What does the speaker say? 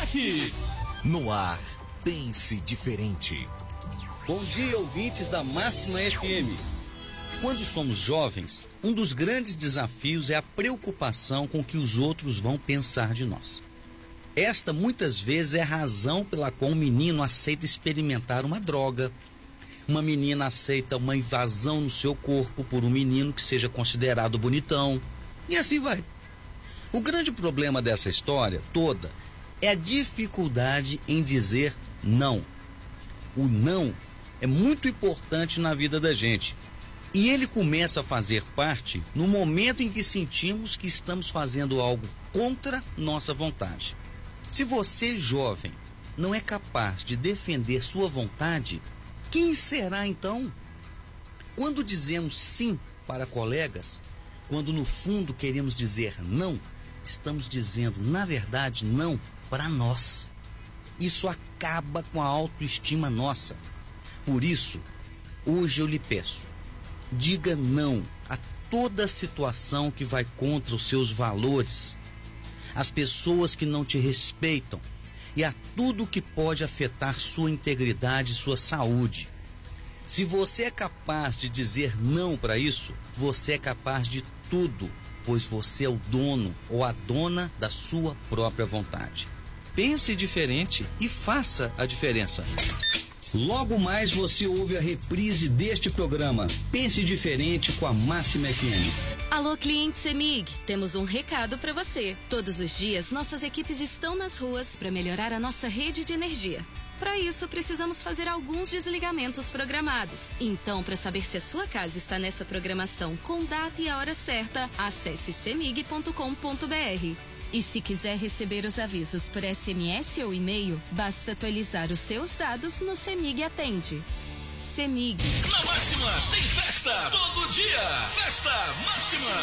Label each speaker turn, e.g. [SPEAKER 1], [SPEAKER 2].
[SPEAKER 1] destaque.
[SPEAKER 2] No ar, pense diferente.
[SPEAKER 3] Bom dia, ouvintes da Máxima FM. Quando somos jovens, um dos grandes desafios é a preocupação com o que os outros vão pensar de nós. Esta, muitas vezes, é a razão pela qual um menino aceita experimentar uma droga. Uma menina aceita uma invasão no seu corpo por um menino que seja considerado bonitão. E assim vai. O grande problema dessa história toda é a dificuldade em dizer não. O não é muito importante na vida da gente. E ele começa a fazer parte no momento em que sentimos que estamos fazendo algo contra nossa vontade. Se você, jovem, não é capaz de defender sua vontade, quem será então? Quando dizemos sim para colegas, quando no fundo queremos dizer não, estamos dizendo, na verdade, não para nós. Isso acaba com a autoestima nossa. Por isso, hoje eu lhe peço, diga não a toda situação que vai contra os seus valores, às pessoas que não te respeitam e a tudo que pode afetar sua integridade e sua saúde. Se você é capaz de dizer não para isso, você é capaz de tudo, pois você é o dono ou a dona da sua própria vontade. Pense diferente e faça a diferença. Logo mais você ouve a reprise deste programa. Pense diferente com a Máxima FM.
[SPEAKER 4] Alô, cliente CEMIG, temos um recado para você. Todos os dias, nossas equipes estão nas ruas para melhorar a nossa rede de energia. Para isso, precisamos fazer alguns desligamentos programados. Então, para saber se a sua casa está nessa programação com data e a hora certa, acesse cemig.com.br. E se quiser receber os avisos por SMS ou e-mail, basta atualizar os seus dados no CEMIG Atende. CEMIG.
[SPEAKER 1] Na Máxima tem festa todo dia. Festa Máxima.